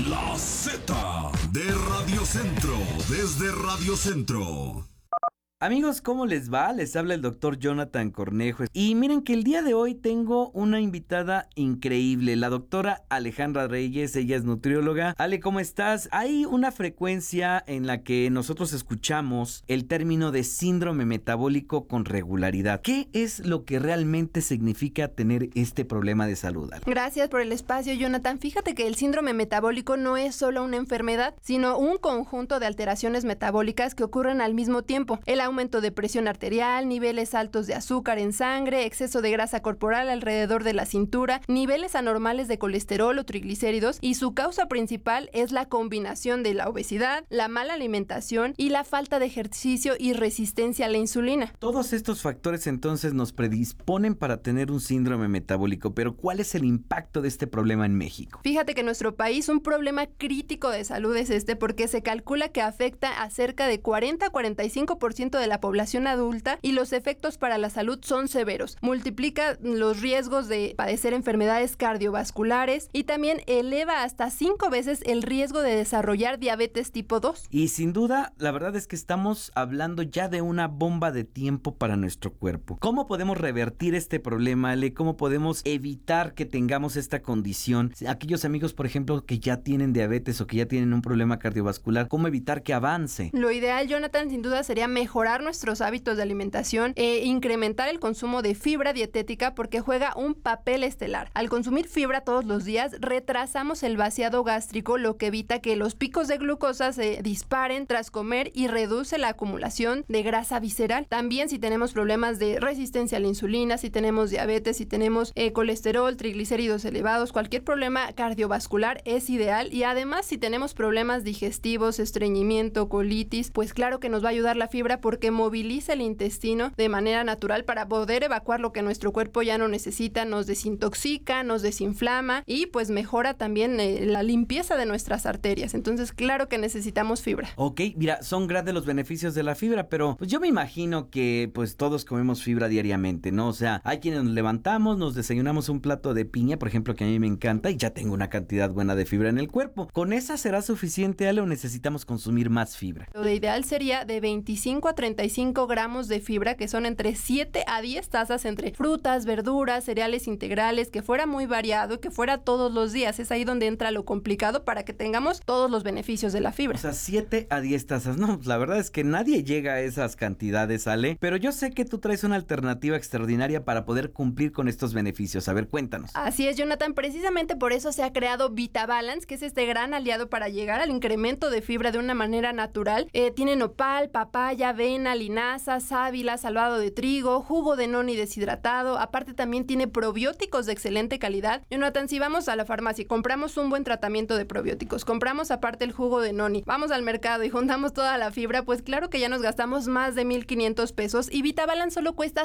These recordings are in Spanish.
La Z de Radio Centro, desde Radio Centro. Amigos, ¿cómo les va? Les habla el doctor Jonathan Cornejo. Y miren que el día de hoy tengo una invitada increíble, la doctora Alejandra Reyes. Ella es nutrióloga. Ale, ¿cómo estás? Hay una frecuencia en la que nosotros escuchamos el término de síndrome metabólico con regularidad. ¿Qué es lo que realmente significa tener este problema de salud, Ale? Gracias por el espacio, Jonathan. Fíjate que el síndrome metabólico no es solo una enfermedad, sino un conjunto de alteraciones metabólicas que ocurren al mismo tiempo. El aumento de presión arterial, niveles altos de azúcar en sangre, exceso de grasa corporal alrededor de la cintura, niveles anormales de colesterol o triglicéridos, y su causa principal es la combinación de la obesidad, la mala alimentación y la falta de ejercicio y resistencia a la insulina. Todos estos factores entonces nos predisponen para tener un síndrome metabólico, pero ¿cuál es el impacto de este problema en México? Fíjate que en nuestro país un problema crítico de salud es porque se calcula que afecta a cerca de 40-45% de la población adulta y los efectos para la salud son severos. Multiplica los riesgos de padecer enfermedades cardiovasculares y también eleva hasta 5 veces el riesgo de desarrollar diabetes tipo 2. Y sin duda, la verdad es que estamos hablando ya de una bomba de tiempo para nuestro cuerpo. ¿Cómo podemos revertir este problema, Ale? ¿Cómo podemos evitar que tengamos esta condición? Aquellos amigos, por ejemplo, que ya tienen diabetes o que ya tienen un problema cardiovascular, ¿cómo evitar que avance? Lo ideal, Jonathan, sin duda sería mejorar nuestros hábitos de alimentación e incrementar el consumo de fibra dietética porque juega un papel estelar. Al consumir fibra todos los días, retrasamos el vaciado gástrico, lo que evita que los picos de glucosa se disparen tras comer y reduce la acumulación de grasa visceral. También si tenemos problemas de resistencia a la insulina, si tenemos diabetes, si tenemos colesterol, triglicéridos elevados, cualquier problema cardiovascular es ideal. Y además si tenemos problemas digestivos, estreñimiento, colitis, pues claro que nos va a ayudar la fibra porque moviliza el intestino de manera natural para poder evacuar lo que nuestro cuerpo ya no necesita, nos desintoxica, nos desinflama y pues mejora también la limpieza de nuestras arterias. Entonces claro que necesitamos fibra. Ok, mira, son grandes los beneficios de la fibra, pero pues yo me imagino que pues todos comemos fibra diariamente, ¿no? O sea, hay quienes nos levantamos, nos desayunamos un plato de piña, por ejemplo, que a mí me encanta y ya tengo una cantidad buena de fibra en el cuerpo. ¿Con esa será suficiente, Ale, o necesitamos consumir más fibra? Lo ideal sería de 25 a 35 gramos de fibra, que son entre 7 a 10 tazas entre frutas, verduras, cereales integrales, que fuera muy variado y que fuera todos los días. Es ahí donde entra lo complicado para que tengamos todos los beneficios de la fibra. O sea, 7 a 10 tazas. No, pues la verdad es que nadie llega a esas cantidades, Ale, pero yo sé que tú traes una alternativa extraordinaria para poder cumplir con estos beneficios. A ver, cuéntanos. Así es, Jonathan. Precisamente por eso se ha creado VitaBalance, que es este gran aliado para llegar al incremento de fibra de una manera natural. Tiene nopal, papaya, avena, linaza, sábila, salvado de trigo, jugo de noni deshidratado. Aparte también tiene probióticos de excelente calidad. Jonathan, si vamos a la farmacia y compramos un buen tratamiento de probióticos, compramos aparte el jugo de noni, vamos al mercado y juntamos toda la fibra, pues claro que ya nos gastamos más de 1,500 pesos y VitaBalance solo cuesta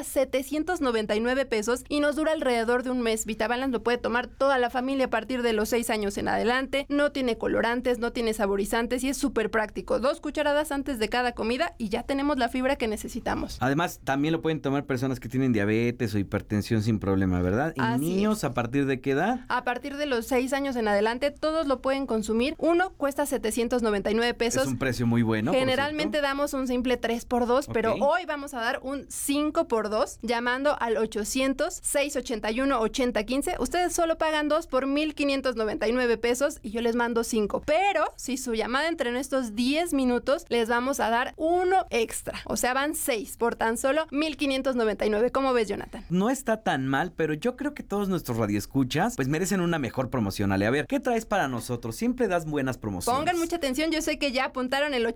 799 pesos y nos dura alrededor de un mes. VitaBalance lo puede tomar toda la familia a partir de los 6 años en adelante. No tiene colorantes, no tiene saborizantes y es súper práctico. 2 cucharadas antes de cada comida y ya tenemos la fibra que necesitamos. Además, también lo pueden tomar personas que tienen diabetes o hipertensión sin problema, ¿verdad? ¿Y Así niños es. ¿A partir de qué edad? A partir de los 6 años en adelante, todos lo pueden consumir. Uno cuesta 799 pesos. Es un precio muy bueno. Generalmente damos un simple 3x2, pero hoy vamos a dar un 5x2 llamando al 800-681-8015. Ustedes solo pagan 2 por 1,599 pesos y yo les mando 5. Pero si su llamada entre en estos 10 minutos, les vamos a dar uno extra. O sea, van 6 por tan solo 1,599. ¿Cómo ves, Jonathan? No está tan mal, pero yo creo que todos nuestros radioescuchas pues merecen una mejor promoción, Ale. A ver, ¿qué traes para nosotros? Siempre das buenas promociones. Pongan mucha atención, yo sé que ya apuntaron el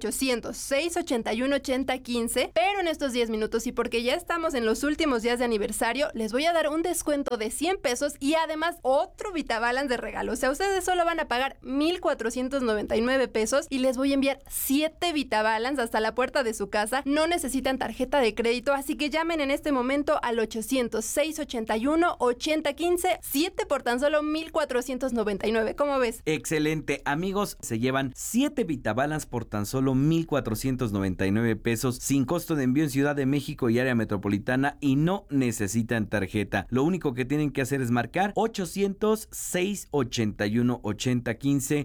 800-681-8015, pero en estos 10 minutos y porque ya estamos en los últimos días de aniversario, les voy a dar un descuento de 100 pesos y además otro VitaBalance de regalo. O sea, ustedes solo van a pagar 1,499 pesos y les voy a enviar 7 VitaBalance hasta la puerta de su casa temporada no necesitan tarjeta de crédito, así que llamen en este momento al 800-681-8015, 7 por tan solo 1,499. ¿Cómo ves? Excelente, amigos, se llevan 7 Vitabalance por tan solo 1,499 pesos, sin costo de envío en Ciudad de México y área metropolitana, y no necesitan tarjeta. Lo único que tienen que hacer es marcar 800-681-8015,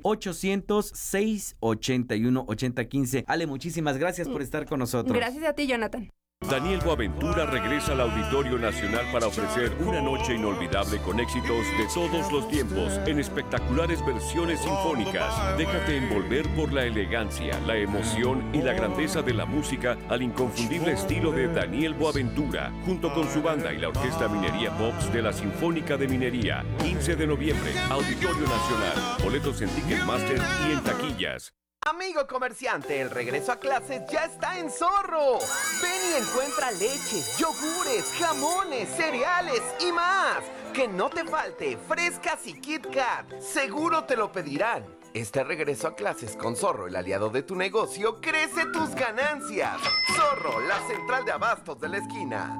800-681-8015. Ale, muchísimas gracias por estar con nosotros. Gracias a ti, Jonathan. Daniel Boaventura regresa al Auditorio Nacional para ofrecer una noche inolvidable con éxitos de todos los tiempos en espectaculares versiones sinfónicas. Déjate envolver por la elegancia, la emoción y la grandeza de la música al inconfundible estilo de Daniel Boaventura, junto con su banda y la Orquesta Minería Pops de la Sinfónica de Minería. 15 de noviembre, Auditorio Nacional. Boletos en Ticketmaster y en taquillas. Amigo comerciante, el regreso a clases ya está en Zorro. Ven y encuentra leches, yogures, jamones, cereales y más. Que no te falte, frescas y Kit Kat. Seguro te lo pedirán. Este regreso a clases con Zorro, el aliado de tu negocio, crece tus ganancias. Zorro, la central de abastos de la esquina.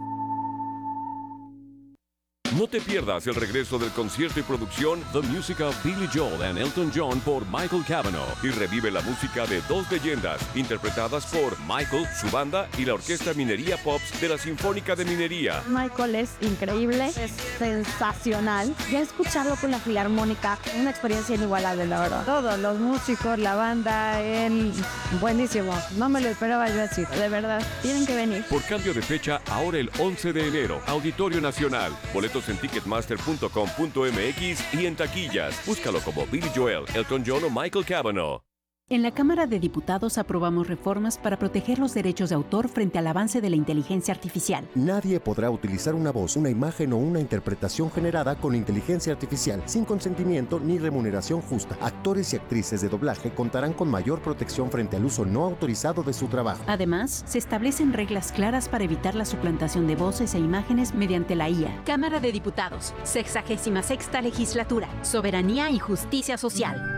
No te pierdas el regreso del concierto y producción The Music of Billy Joel and Elton John por Michael Cavanaugh, y revive la música de dos leyendas interpretadas por Michael, su banda y la Orquesta Minería Pops de la Sinfónica de Minería. Michael es increíble, es sensacional. Ya escucharlo con la Filarmónica, una experiencia inigualable, la verdad. Todos los músicos, la banda, él, buenísimo. No me lo esperaba yo así, de verdad. Tienen que venir. Por cambio de fecha, ahora el 11 de enero, Auditorio Nacional. Boletos en ticketmaster.com.mx y en taquillas. Búscalo como Billy Joel, Elton John o Michael Cavanaugh. En la Cámara de Diputados aprobamos reformas para proteger los derechos de autor frente al avance de la inteligencia artificial. Nadie podrá utilizar una voz, una imagen o una interpretación generada con inteligencia artificial sin consentimiento ni remuneración justa. Actores y actrices de doblaje contarán con mayor protección frente al uso no autorizado de su trabajo. Además, se establecen reglas claras para evitar la suplantación de voces e imágenes mediante la IA. Cámara de Diputados, 66ª Legislatura, Soberanía y Justicia Social.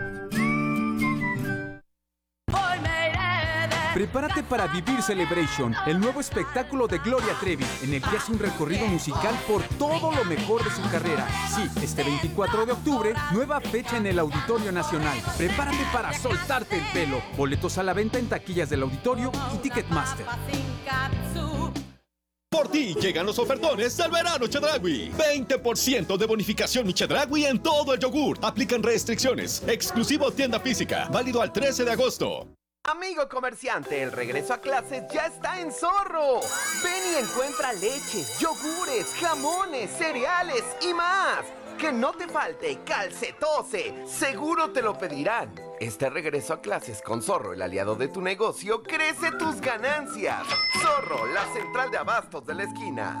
Prepárate para vivir Celebration, el nuevo espectáculo de Gloria Trevi, en el que hace un recorrido musical por todo lo mejor de su carrera. Sí, este 24 de octubre, nueva fecha en el Auditorio Nacional. Prepárate para soltarte el pelo. Boletos a la venta en taquillas del Auditorio y Ticketmaster. Por ti llegan los ofertones del verano Chedraui. 20% de bonificación Chedraui en todo el yogur. Aplican restricciones. Exclusivo tienda física. Válido al 13 de agosto. Amigo comerciante, el regreso a clases ya está en Zorro. Ven y encuentra leches, yogures, jamones, cereales y más. Que no te falte calcetose. Seguro te lo pedirán. Este regreso a clases con Zorro, el aliado de tu negocio, crece tus ganancias. Zorro, la central de abastos de la esquina.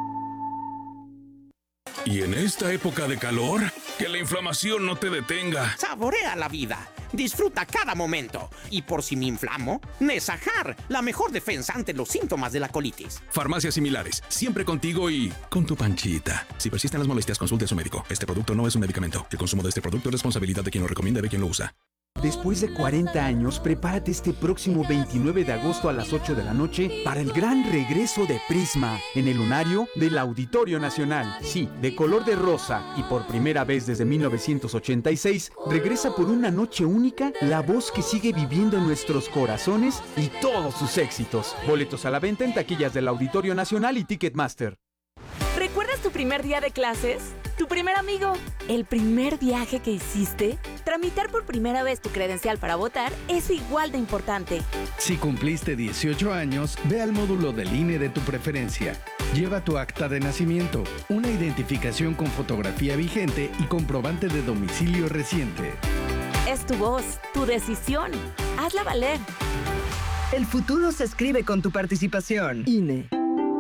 Y en esta época de calor, que la inflamación no te detenga. Saborea la vida. Disfruta cada momento. Y por si me inflamo, Nesajar, la mejor defensa ante los síntomas de la colitis. Farmacias similares, siempre contigo y con tu Panchita. Si persisten las molestias, consulte a su médico. Este producto no es un medicamento. El consumo de este producto es responsabilidad de quien lo recomienda y de quien lo usa. Después de 40 años, prepárate este próximo 29 de agosto a las 8 de la noche para el gran regreso de Prisma en el lunario del Auditorio Nacional. Sí, de color de rosa, y por primera vez desde 1986, regresa por una noche única la voz que sigue viviendo en nuestros corazones y todos sus éxitos. Boletos a la venta en taquillas del Auditorio Nacional y Ticketmaster. ¿Recuerdas tu primer día de clases? ¿Tu primer amigo? ¿El primer viaje que hiciste? Tramitar por primera vez tu credencial para votar es igual de importante. Si cumpliste 18 años, ve al módulo del INE de tu preferencia. Lleva tu acta de nacimiento, una identificación con fotografía vigente y comprobante de domicilio reciente. Es tu voz, tu decisión. Hazla valer. El futuro se escribe con tu participación. INE.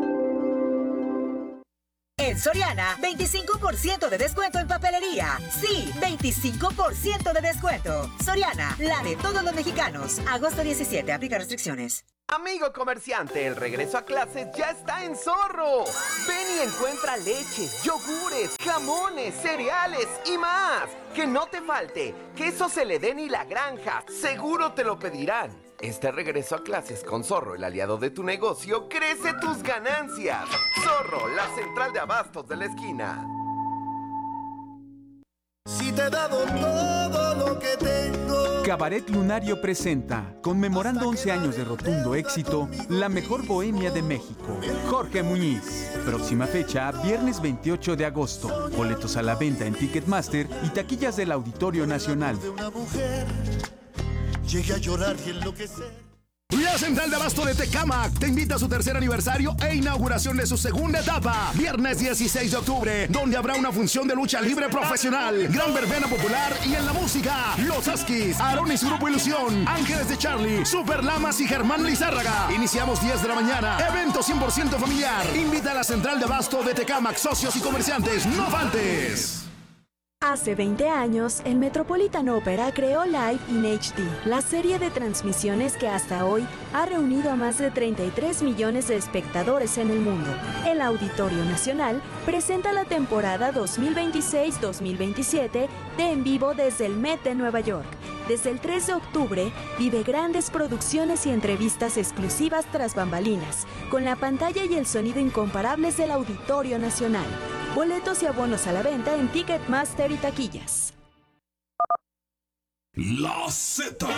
En Soriana, 25% de descuento en papelería. Sí, 25% de descuento. Soriana, la de todos los mexicanos. Agosto 17, aplica restricciones. Amigo comerciante, el regreso a clases ya está en Zorro. Ven y encuentra leches, yogures, jamones, cereales y más. Que no te falte queso Celedén y La Granja. Seguro te lo pedirán. Este regreso a clases con Zorro, el aliado de tu negocio, crece tus ganancias. Zorro, la central de abastos de la esquina. Si te he dado todo lo que tengo. Cabaret Lunario presenta, conmemorando 11 años de rotundo éxito, la mejor bohemia de México, Jorge Muñiz. Próxima fecha, viernes 28 de agosto. Boletos a la venta en Ticketmaster y taquillas del Auditorio Nacional. Llegué a llorar y enloquecer. La Central de Abasto de Tecámac te invita a su tercer aniversario e inauguración de su segunda etapa. Viernes 16 de octubre, donde habrá una función de lucha libre profesional, gran verbena popular y en la música, Los Askis, Aarón y su grupo Ilusión, Ángeles de Charlie, Super Lamas y Germán Lizárraga. Iniciamos 10 de la mañana. Evento 100% familiar. Invita a la Central de Abasto de Tecámac, socios y comerciantes. ¡No faltes! Hace 20 años, el Metropolitan Opera creó Live in HD, la serie de transmisiones que hasta hoy ha reunido a más de 33 millones de espectadores en el mundo. El Auditorio Nacional presenta la temporada 2026-2027 de En Vivo desde el Met de Nueva York. Desde el 3 de octubre, vive grandes producciones y entrevistas exclusivas tras bambalinas, con la pantalla y el sonido incomparables del Auditorio Nacional. Boletos y abonos a la venta en Ticketmaster y taquillas. La Z.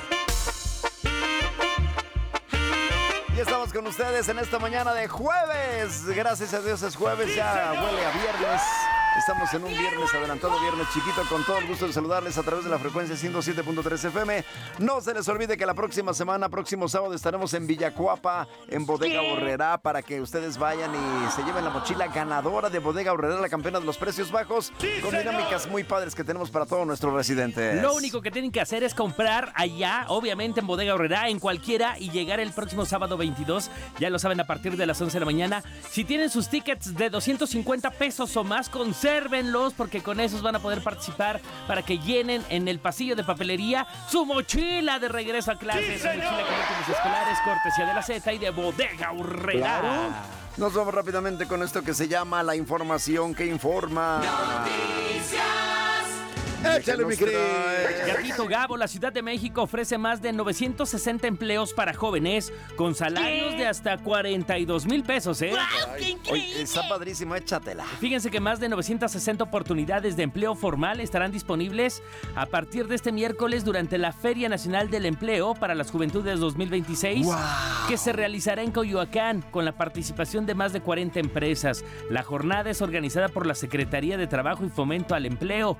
Y estamos con ustedes en esta mañana de jueves. Gracias a Dios es jueves, ya huele a viernes. Estamos en un viernes adelantado, viernes chiquito, con todo el gusto de saludarles a través de la frecuencia 107.3 FM. No se les olvide que la próxima semana, próximo sábado, estaremos en Villacuapa, en Bodega Aurrerá, para que ustedes vayan y se lleven la mochila ganadora de Bodega Aurrerá, la campeona de los precios bajos, con dinámicas muy padres que tenemos para todos nuestros residentes. Lo único que tienen que hacer es comprar allá, obviamente en Bodega Aurrerá, en cualquiera, y llegar el próximo sábado 22, ya lo saben, a partir de las 11 de la mañana. Si tienen sus tickets de 250 pesos o más, consérvenlos, porque con esos van a poder participar para que llenen en el pasillo de papelería su mochila de regreso a clases, su mochila con útiles escolares, cortesía de la Z y de Bodega Aurrerá. Claro. Nos vamos rápidamente con esto que se llama la información que informa. Échale, mi querido. Gatito Gabo, la Ciudad de México ofrece más de 960 empleos para jóvenes con salarios de hasta 42,000 pesos, ¿eh? ¡Wow, qué increíble! Oye, está padrísimo, échatela. Fíjense que más de 960 oportunidades de empleo formal estarán disponibles a partir de este miércoles durante la Feria Nacional del Empleo para las Juventudes 2026, wow, que se realizará en Coyoacán con la participación de más de 40 empresas. La jornada es organizada por la Secretaría de Trabajo y Fomento al Empleo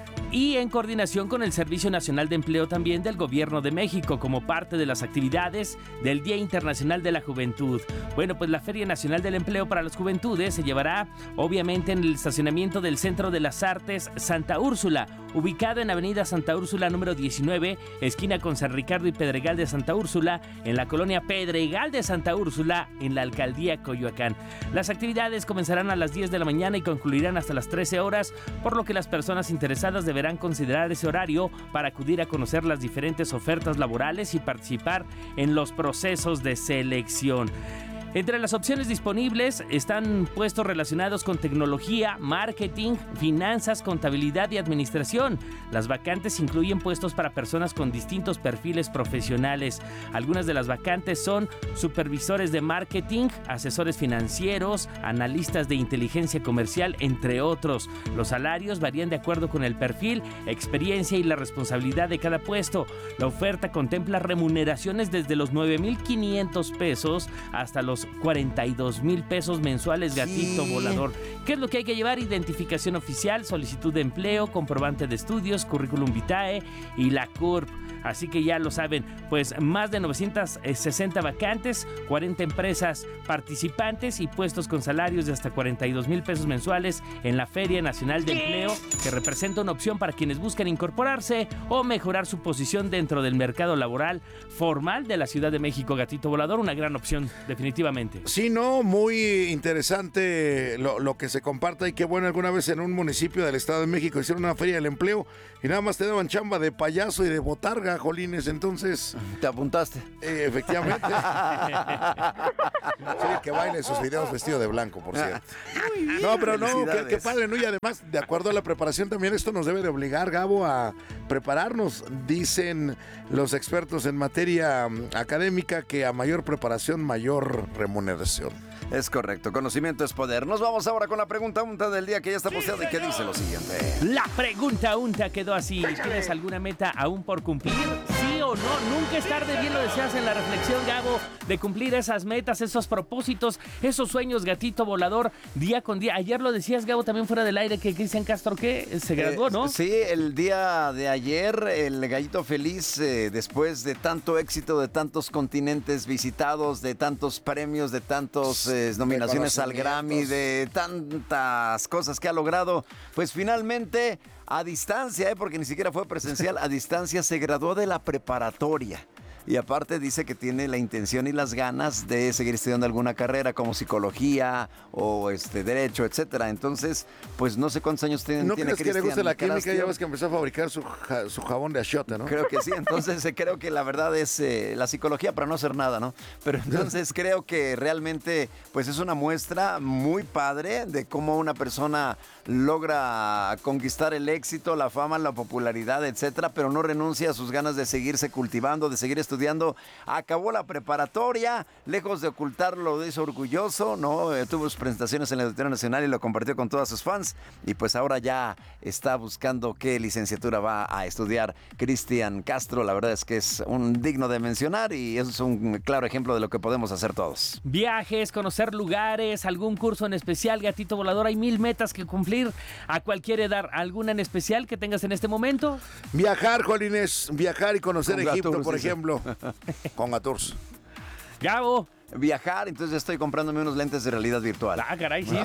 y en coordinación con el Servicio Nacional de Empleo también del Gobierno de México, como parte de las actividades del Día Internacional de la Juventud. Bueno, pues la Feria Nacional del Empleo para las Juventudes se llevará obviamente en el estacionamiento del Centro de las Artes Santa Úrsula, ubicado en Avenida Santa Úrsula número 19, esquina con San Ricardo y Pedregal de Santa Úrsula, en la colonia Pedregal de Santa Úrsula, en la alcaldía Coyoacán. Las actividades comenzarán a las 10 de la mañana y concluirán hasta las 13 horas, por lo que las personas interesadas deberán considerar ese horario para acudir a conocer las diferentes ofertas laborales y participar en los procesos de selección. Entre las opciones disponibles están puestos relacionados con tecnología, marketing, finanzas, contabilidad y administración. Las vacantes incluyen puestos para personas con distintos perfiles profesionales. Algunas de las vacantes son supervisores de marketing, asesores financieros, analistas de inteligencia comercial, entre otros. Los salarios varían de acuerdo con el perfil, experiencia y la responsabilidad de cada puesto. La oferta contempla remuneraciones desde los 9,500 pesos hasta los 42,000 pesos mensuales, gatito volador. ¿Qué es lo que hay que llevar? Identificación oficial, solicitud de empleo, comprobante de estudios, currículum vitae y la CURP. Así que ya lo saben, pues más de 960 vacantes, 40 empresas participantes y puestos con salarios de hasta 42,000 pesos mensuales en la Feria Nacional de Empleo, que representa una opción para quienes buscan incorporarse o mejorar su posición dentro del mercado laboral formal de la Ciudad de México. Gatito volador, una gran opción definitivamente definitivamente. Sí, no, muy interesante lo que se comparta y qué bueno, alguna vez en un municipio del Estado de México hicieron una feria del empleo y nada más te daban chamba de payaso y de botarga, jolines, entonces... ¿Te apuntaste? Efectivamente. Sí, que baile sus videos vestido de blanco, por cierto. No, pero no, qué padre, ¿no? Y además, de acuerdo a la preparación también, esto nos debe de obligar, Gabo, a prepararnos. Dicen los expertos en materia académica que a mayor preparación, mayor remuneración. Es correcto, conocimiento es poder. Nos vamos ahora con la pregunta unta del día que ya está posteada y que dice lo siguiente. La pregunta unta quedó así. ¿Tienes alguna meta aún por cumplir? ¿Sí o no? Nunca es tarde, bien lo decías en la reflexión, Gabo, de cumplir esas metas, esos propósitos, esos sueños, gatito volador, día con día. Ayer lo decías, Gabo, también fuera del aire, que Cristian Castro, ¿qué? Se graduó, ¿no? Sí, el día de ayer, el gallito feliz, después de tanto éxito, de tantos continentes visitados, de tantos premios, de tantos nominaciones al Grammy, de tantas cosas que ha logrado, pues finalmente a distancia, porque ni siquiera fue presencial, a distancia se graduó de la preparatoria. Y aparte dice que tiene la intención y las ganas de seguir estudiando alguna carrera como psicología o derecho, etcétera. Entonces, pues no sé cuántos años tiene. ¿No tiene crees que le gusta la química? Carastio. Ya ves que empezó a fabricar su jabón de achiote, ¿no? Creo que sí. Entonces creo que la verdad es la psicología para no hacer nada, ¿no? Pero entonces creo que realmente pues es una muestra muy padre de cómo una persona logra conquistar el éxito, la fama, la popularidad, etcétera, pero no renuncia a sus ganas de seguirse cultivando, de seguir estudiando. Acabó la preparatoria, lejos de ocultarlo, lo hizo orgulloso, ¿no? Tuvo sus presentaciones en el Auditorio Nacional y lo compartió con todos sus fans. Y pues ahora ya está buscando qué licenciatura va a estudiar Cristian Castro. La verdad es que es un digno de mencionar y eso es un claro ejemplo de lo que podemos hacer todos. Viajes, conocer lugares, algún curso en especial, gatito volador. Hay 1000 metas que cumplir a cualquier edad. ¿Alguna en especial que tengas en este momento? Viajar, Jolines, viajar y conocer Con Egipto, Gatours, por dice. ejemplo. Con Gatours. Gabo. Viajar, entonces estoy comprándome unos lentes de realidad virtual. Ah, caray, sí.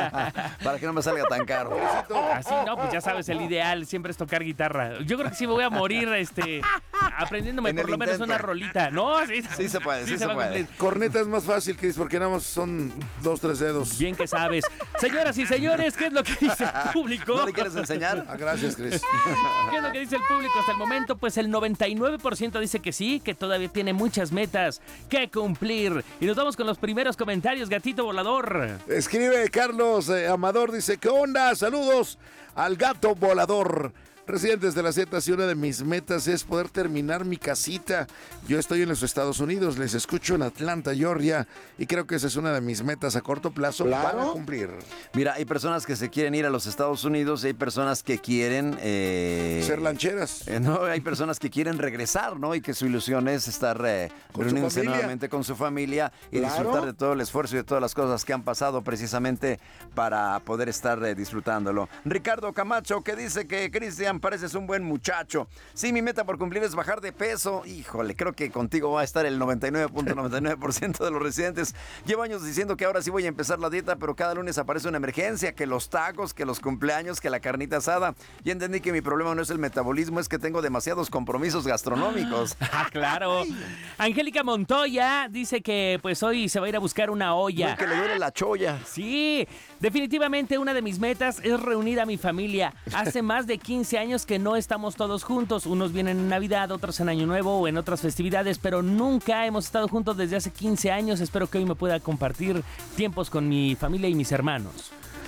Para que no me salga tan caro. Así, no, pues ya sabes, el ideal siempre es tocar guitarra. Yo creo que sí me voy a morir aprendiéndome En por el lo menos intento. una rolita. No, Sí se puede, sí se va a puede. cumplir. Corneta es más fácil, Cris, porque nada más son 2, 3 dedos. Bien que sabes. Señoras y señores, ¿qué es lo que dice el público? ¿No le quieres enseñar? Gracias, Cris. ¿Qué es lo que dice el público hasta el momento? Pues el 99% dice que sí, que todavía tiene muchas metas que cumplir. Y nos vamos con los primeros comentarios, gatito volador. Escribe Carlos Amador, dice, ¿qué onda? Saludos al gato volador. Residentes de la Z, si una de mis metas es poder terminar mi casita. Yo estoy en los Estados Unidos, les escucho en Atlanta, Georgia, y creo que esa es una de mis metas a corto plazo para cumplir. Mira, hay personas que se quieren ir a los Estados Unidos y hay personas que quieren... ser lancheras. No, hay personas que quieren regresar, ¿no? Y que su ilusión es estar reuniéndose nuevamente con su familia y disfrutar de todo el esfuerzo y de todas las cosas que han pasado precisamente para poder estar disfrutándolo. Ricardo Camacho, que dice que Cristian, pareces un buen muchacho. Sí, mi meta por cumplir es bajar de peso. Híjole, creo que contigo va a estar el 99.99% de los residentes. Llevo años diciendo que ahora sí voy a empezar la dieta, pero cada lunes aparece una emergencia, que los tacos, que los cumpleaños, que la carnita asada. Y entendí que mi problema no es el metabolismo, es que tengo demasiados compromisos gastronómicos. Ah, claro. Angélica Montoya dice que pues hoy se va a ir a buscar una olla. No, que le duele la cholla. Sí, definitivamente una de mis metas es reunir a mi familia. Hace más de 15 años que no estamos todos juntos. Unos vienen en Navidad, otros en Año Nuevo o en otras festividades, pero nunca hemos estado juntos desde hace 15 años. Espero que hoy me pueda compartir tiempos con mi familia y mis hermanos.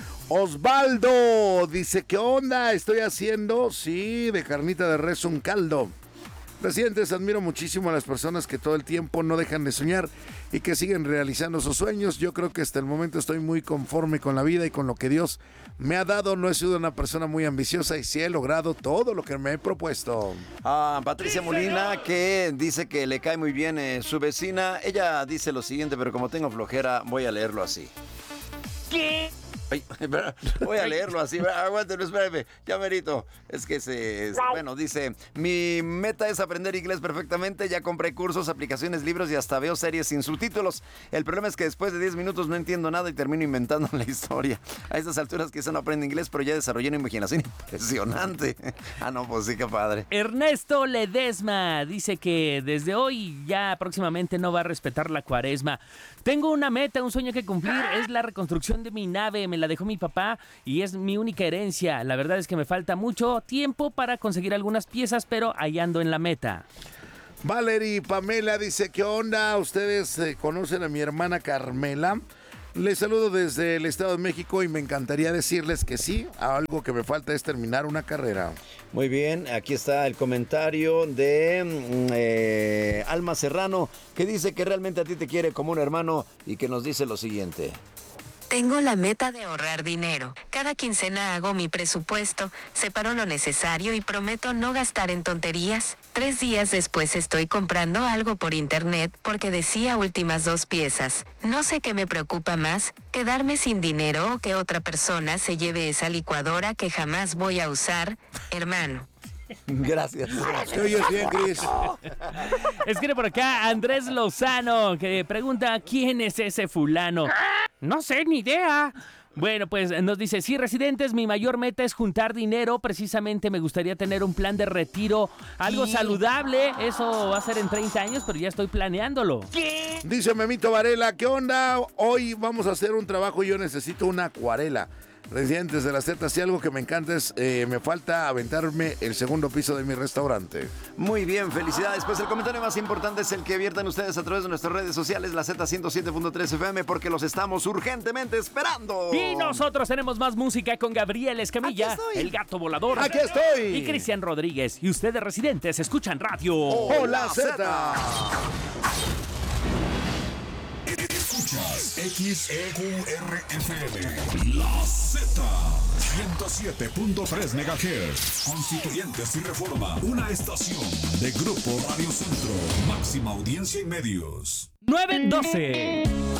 Osvaldo dice, ¿qué onda? Estoy haciendo, sí, de carnita de res un caldo. Residentes, admiro muchísimo a las personas que todo el tiempo no dejan de soñar y que siguen realizando sus sueños. Yo creo que hasta el momento estoy muy conforme con la vida y con lo que Dios me ha dado. No he sido una persona muy ambiciosa y sí he logrado todo lo que me he propuesto. Patricia Molina, que dice que le cae muy bien su vecina. Ella dice lo siguiente, pero como tengo flojera, voy a leerlo así. ¿Qué? Ay, voy a leerlo así. Aguántenme, espérame. Ya merito. Es que bueno, dice: mi meta es aprender inglés perfectamente. Ya compré cursos, aplicaciones, libros y hasta veo series sin subtítulos. El problema es que después de 10 minutos no entiendo nada y termino inventando la historia. A estas alturas quizá no aprendo inglés, pero ya desarrollé una imaginación impresionante. No, pues sí, qué padre. Ernesto Ledesma dice que desde hoy ya próximamente no va a respetar la cuaresma. Tengo una meta, un sueño que cumplir. Es la reconstrucción de mi nave. Me la dejó mi papá y es mi única herencia. La verdad es que me falta mucho tiempo para conseguir algunas piezas, pero ahí ando en la meta. Valerie Pamela dice: ¿qué onda? ¿Ustedes conocen a mi hermana Carmela? Les saludo desde el Estado de México y me encantaría decirles que sí, algo que me falta es terminar una carrera. Muy bien, aquí está el comentario de Alma Serrano, que dice que realmente a ti te quiere como un hermano y que nos dice lo siguiente. Tengo la meta de ahorrar dinero. Cada quincena hago mi presupuesto, separo lo necesario y prometo no gastar en tonterías. 3 días después estoy comprando algo por internet porque decía últimas 2 piezas. No sé qué me preocupa más, quedarme sin dinero o que otra persona se lleve esa licuadora que jamás voy a usar, hermano. Gracias. Te oyes bien, Cris. Escribe por acá Andrés Lozano, que pregunta: ¿quién es ese fulano? No sé, ni idea. Bueno, pues nos dice: sí, residentes, mi mayor meta es juntar dinero. Precisamente me gustaría tener un plan de retiro, algo saludable. Eso va a ser en 30 años, pero ya estoy planeándolo. ¿Qué? Dice Memito Varela: ¿qué onda? Hoy vamos a hacer un trabajo y yo necesito una acuarela. Residentes de la Z, si algo que me encanta es, me falta aventarme el segundo piso de mi restaurante. Muy bien, felicidades. Pues el comentario más importante es el que viertan ustedes a través de nuestras redes sociales, la Z107.3 FM, porque los estamos urgentemente esperando. Y nosotros tenemos más música con Gabriel Escamilla, el gato volador. ¡Aquí estoy! Y Cristian Rodríguez. Y ustedes, residentes, escuchan radio. ¡Hola, Z! Escuchas XEQRFM, La Z, 107.3 MHz, Constituyentes y Reforma, una estación de Grupo Radio Centro, máxima audiencia y medios. 912.